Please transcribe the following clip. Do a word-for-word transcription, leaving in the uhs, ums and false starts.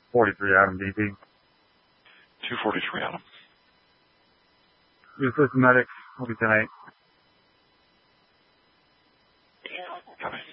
forty-three Adam D P. two forty-three Adam. Useless medic. Will be tonight. Copy.